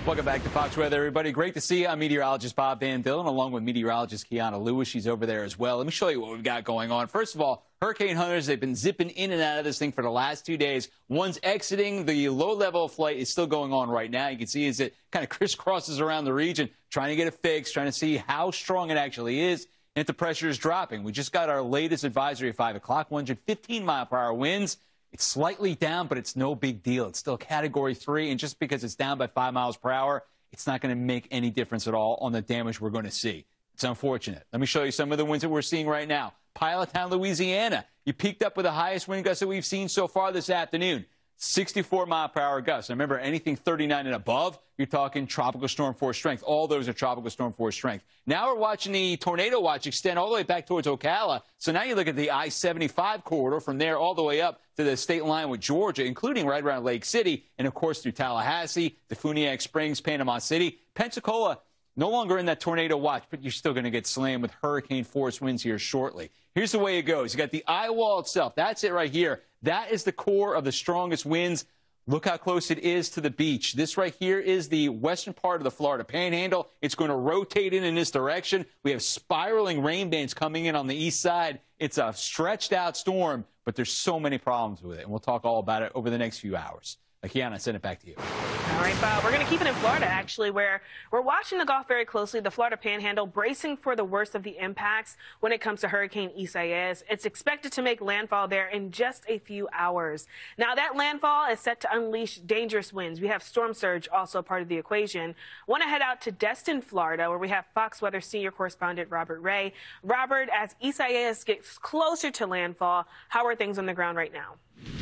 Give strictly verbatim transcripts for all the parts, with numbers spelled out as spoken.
Welcome back to Fox Weather, everybody. Great to see you. I'm meteorologist Bob Van Dillon, along with meteorologist Kiana Lewis. She's over there as well. Let me show you what we've got going on. First of all, hurricane hunters, they've been zipping in and out of this thing for the last two days. One's exiting. The low-level flight is still going on right now. You can see as it kind of crisscrosses around the region, trying to get it fixed, trying to see how strong it actually is. And if the pressure is dropping. We just got our latest advisory at five o'clock, one hundred fifteen mile per hour winds. It's slightly down, but it's no big deal. It's still Category three, and just because it's down by five miles per hour, it's not going to make any difference at all on the damage we're going to see. It's unfortunate. Let me show you some of the winds that we're seeing right now. Pilot Town, Louisiana. You peaked up with the highest wind gusts that we've seen so far this afternoon. sixty-four mile per hour gusts. Now remember, anything thirty-nine and above, you're talking tropical storm force strength. All those are tropical storm force strength. Now we're watching the tornado watch extend all the way back towards Ocala. So now you look at the I seventy-five corridor from there all the way up to the state line with Georgia, including right around Lake City, and of course through Tallahassee, the Funiac Springs, Panama City. Pensacola, no longer in that tornado watch, but you're still going to get slammed with hurricane force winds here shortly. Here's the way it goes. You got the eye wall itself. That's it right here. That is the core of the strongest winds. Look how close it is to the beach. This right here is the western part of the Florida Panhandle. It's going to rotate in in this direction. We have spiraling rain bands coming in on the east side. It's a stretched out storm, but there's so many problems with it. And we'll talk all about it over the next few hours. Kiana, I send it back to you. All right, Bob. We're going to keep it in Florida, actually, where we're watching the Gulf very closely. The Florida Panhandle bracing for the worst of the impacts when it comes to Hurricane Isaias. It's expected to make landfall there in just a few hours. Now, that landfall is set to unleash dangerous winds. We have storm surge also part of the equation. Want to head out to Destin, Florida, where we have Fox Weather senior correspondent Robert Ray. Robert, as Isaias gets closer to landfall, how are things on the ground right now?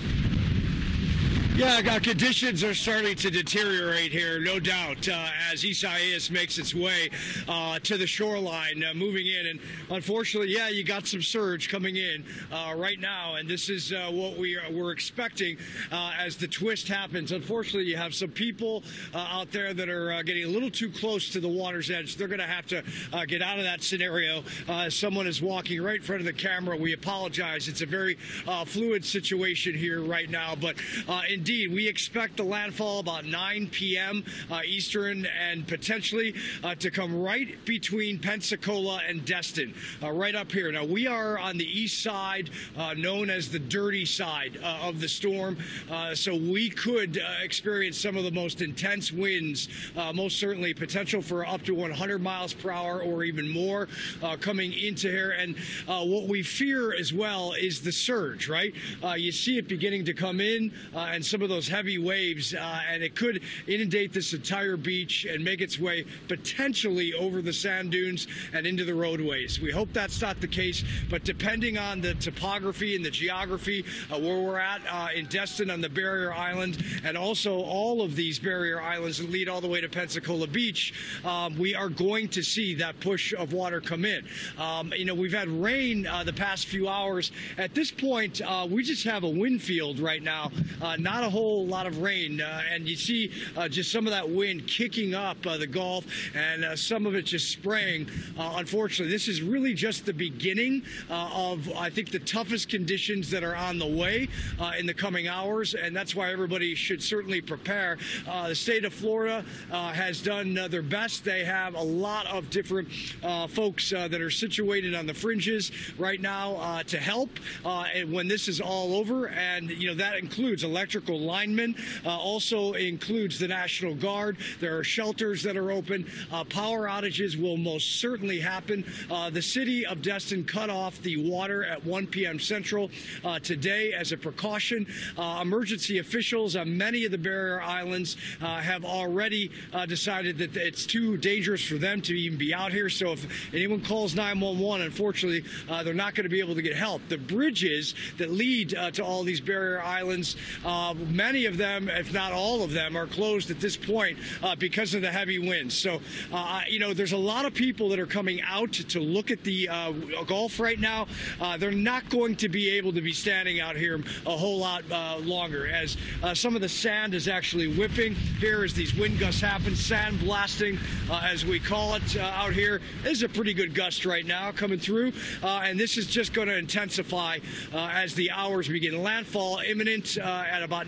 Yeah, uh, conditions are starting to deteriorate here, no doubt, uh, as Isaias makes its way uh, to the shoreline, uh, moving in. And unfortunately, yeah, you got some surge coming in uh, right now, and this is uh, what we are, we're expecting uh, as the twist happens. Unfortunately, you have some people uh, out there that are uh, getting a little too close to the water's edge. They're going to have to uh, get out of that scenario. Uh, someone is walking right in front of the camera. We apologize. It's a very uh, fluid situation here right now, but uh, in Indeed, we expect the landfall about nine p m Uh, Eastern and potentially uh, to come right between Pensacola and Destin, uh, right up here. Now, we are on the east side, uh, known as the dirty side uh, of the storm, uh, so we could uh, experience some of the most intense winds, uh, most certainly potential for up to one hundred miles per hour or even more uh, coming into here. And uh, what we fear as well is the surge, right? Uh, you see it beginning to come in uh, and some of those heavy waves, uh, and it could inundate this entire beach and make its way potentially over the sand dunes and into the roadways. We hope that's not the case, but depending on the topography and the geography uh, where we're at uh, in Destin on the barrier island, and also all of these barrier islands that lead all the way to Pensacola Beach, um, we are going to see that push of water come in. Um, you know, we've had rain uh, the past few hours. At this point, uh, we just have a wind field right now, uh, not a whole lot of rain, uh, and you see uh, just some of that wind kicking up uh, the Gulf, and uh, some of it just spraying. Uh, unfortunately, this is really just the beginning uh, of, I think, the toughest conditions that are on the way uh, in the coming hours, and that's why everybody should certainly prepare. Uh, the state of Florida uh, has done uh, their best. They have a lot of different uh, folks uh, that are situated on the fringes right now uh, to help uh, and when this is all over, and you know that includes electrical linemen, uh, also includes the National Guard. There are shelters that are open. Uh, power outages will most certainly happen. Uh, the city of Destin cut off the water at one p m Central uh, today as a precaution. Uh, emergency officials on many of the barrier islands uh, have already uh, decided that it's too dangerous for them to even be out here. So if anyone calls nine one one, unfortunately, uh, they're not going to be able to get help. The bridges that lead uh, to all these barrier islands, uh, many of them, if not all of them, are closed at this point uh, because of the heavy winds. So, uh, you know, there's a lot of people that are coming out to, to look at the uh, Gulf right now. Uh, they're not going to be able to be standing out here a whole lot uh, longer, as uh, some of the sand is actually whipping here as these wind gusts happen. Sand blasting, uh, as we call it uh, out here. This is a pretty good gust right now coming through, uh, and this is just going to intensify uh, as the hours begin. Landfall imminent uh, at about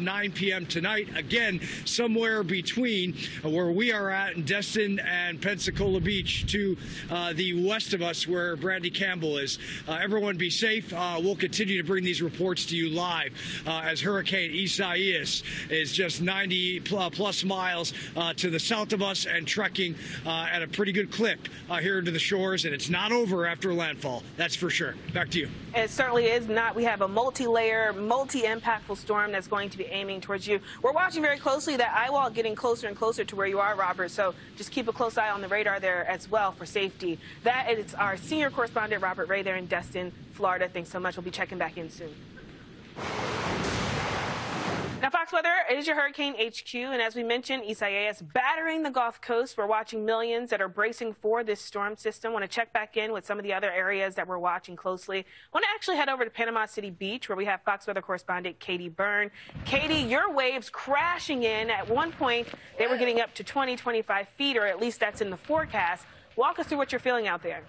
nine p m tonight. Again, somewhere between where we are at in Destin and Pensacola Beach to uh, the west of us where Brandy Campbell is. Uh, everyone be safe. Uh, we'll continue to bring these reports to you live uh, as Hurricane Isaias is just ninety plus miles uh, to the south of us and trekking uh, at a pretty good clip uh, here into the shores, and it's not over after landfall. That's for sure. Back to you. It certainly is not. We have a multi-layer, multi-impactful storm that's going to be aiming towards you. We're watching very closely that eye wall getting closer and closer to where you are, Robert, so just keep a close eye on the radar there as well for safety. That is our senior correspondent, Robert Ray, there in Destin, Florida. Thanks so much. We'll be checking back in soon. Now, Fox Weather is your Hurricane H Q, and as we mentioned, Isaias battering the Gulf Coast. We're watching millions that are bracing for this storm system. Want to check back in with some of the other areas that we're watching closely. Want to actually head over to Panama City Beach, where we have Fox Weather correspondent Katie Byrne. Katie, your waves crashing in. At one point, they were getting up to twenty, twenty-five feet, or at least that's in the forecast. Walk us through what you're feeling out there.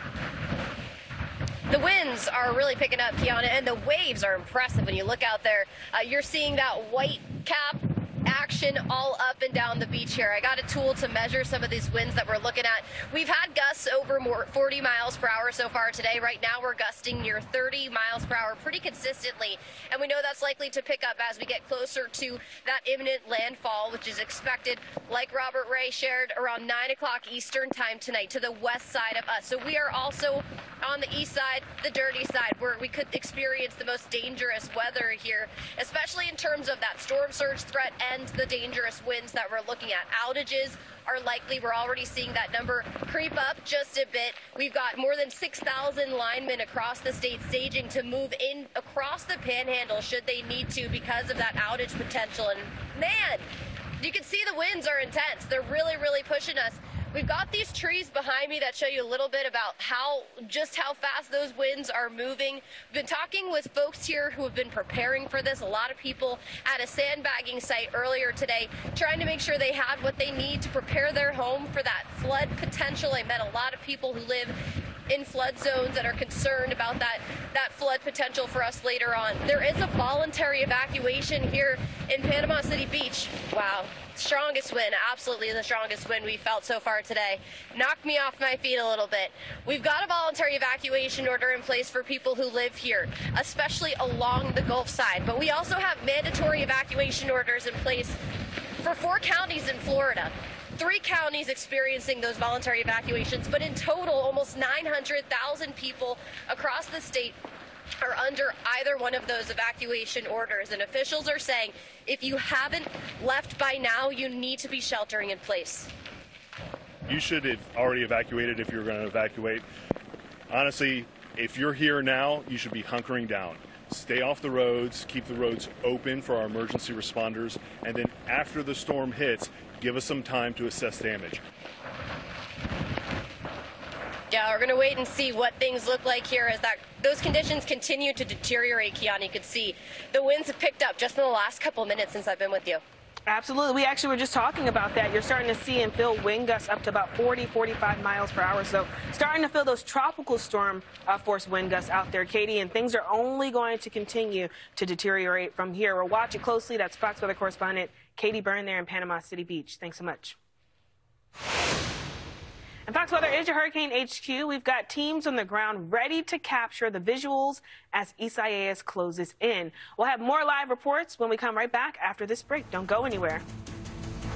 The winds are really picking up, Kiana, and the waves are impressive. When you look out there, uh, you're seeing that white cap action all up and down the beach here. I got a tool to measure some of these winds that we're looking at. We've had gusts over more forty miles per hour so far today. Right now we're gusting near thirty miles per hour pretty consistently, and we know that's likely to pick up as we get closer to that imminent landfall, which is expected, like Robert Ray shared, around nine o'clock Eastern time tonight to the west side of us. So we are also on the east side, the dirty side, where we could experience the most dangerous weather here, especially in terms of that storm surge threat and the dangerous winds that we're looking at. Outages are likely. We're already seeing that number creep up just a bit. We've got more than six thousand linemen across the state staging to move in across the panhandle should they need to because of that outage potential. And man, you can see the winds are intense. They're really, really pushing us. We've got these trees behind me that show you a little bit about how, just how fast those winds are moving. We've been talking with folks here who have been preparing for this. A lot of people at a sandbagging site earlier today trying to make sure they had what they need to prepare their home for that flood potential. I met a lot of people who live in flood zones that are concerned about that, that flood potential for us later on. There is a voluntary evacuation here in Panama City Beach. Wow. Strongest wind, absolutely the strongest wind we've felt so far today. Knocked me off my feet a little bit. We've got a voluntary evacuation order in place for people who live here, especially along the Gulf side. But we also have mandatory evacuation orders in place for four counties in Florida. Three counties experiencing those voluntary evacuations, but in total, almost nine hundred thousand people across the state are under either one of those evacuation orders. And officials are saying if you haven't left by now, you need to be sheltering in place. You should have already evacuated if you're going to evacuate. Honestly, if you're here now, you should be hunkering down. Stay off the roads, keep the roads open for our emergency responders, and then after the storm hits, give us some time to assess damage. Yeah, we're going to wait and see what things look like here as that those conditions continue to deteriorate, Kiana. You could see the winds have picked up just in the last couple of minutes since I've been with you. Absolutely. We actually were just talking about that. You're starting to see and feel wind gusts up to about forty, forty-five miles per hour. So starting to feel those tropical storm uh, force wind gusts out there, Katie, and things are only going to continue to deteriorate from here. We'll watch it closely. That's Fox Weather correspondent Katie Byrne there in Panama City Beach. Thanks so much. And Fox Weather is your Hurricane H Q. We've got teams on the ground ready to capture the visuals as Isaias closes in. We'll have more live reports when we come right back after this break. Don't go anywhere.